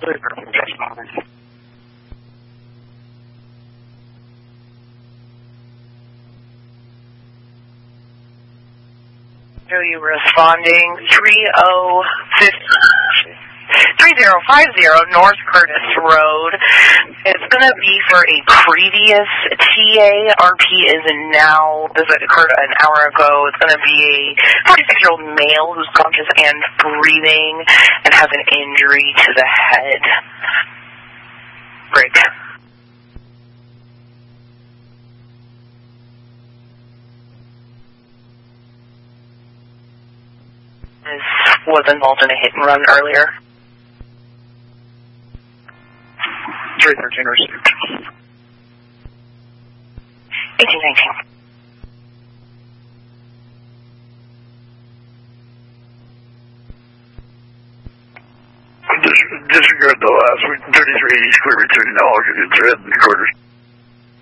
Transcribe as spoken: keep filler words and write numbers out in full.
Are you responding? three oh three zero five zero North Curtis Road. It's going to be for a previous T A. R P is now, this occurred an hour ago. It's going to be a forty-six-year-old male who's conscious and breathing and has an injury to the head. Break. Was involved in a hit and run earlier. three thirteen received. eighteen nineteen. Disregard the last week, thirty-three eighty square returning all, it's red in the quarters.